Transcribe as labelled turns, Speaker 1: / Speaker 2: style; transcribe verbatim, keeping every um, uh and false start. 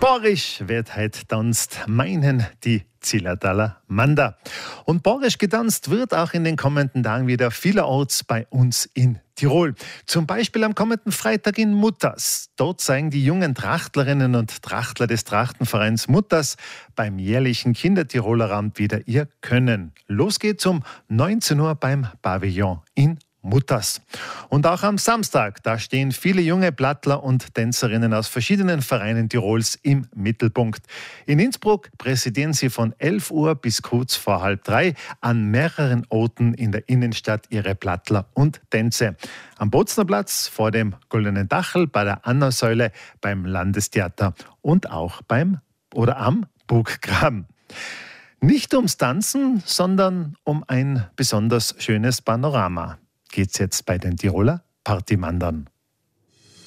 Speaker 1: Borisch wird heute tanzt, meinen die Zillertaler Manda. Und borisch getanzt wird auch in den kommenden Tagen wieder vielerorts bei uns in Tirol. Zum Beispiel am kommenden Freitag in Mutters. Dort zeigen die jungen Trachtlerinnen und Trachtler des Trachtenvereins Mutters beim jährlichen Kindertirolerabend wieder ihr Können. Los geht's um neunzehn Uhr beim Pavillon in Mutters. Und auch am Samstag, da stehen viele junge Plattler und Tänzerinnen aus verschiedenen Vereinen Tirols im Mittelpunkt. In Innsbruck präsidieren sie von elf Uhr bis kurz vor halb drei an mehreren Orten in der Innenstadt ihre Plattler und Tänze. Am Boznerplatz, vor dem Goldenen Dachel, bei der Anna-Säule, beim Landestheater und auch beim oder am Burggraben. Nicht ums Tanzen, sondern um ein besonders schönes Panorama geht's jetzt bei den Tiroler Partymandern.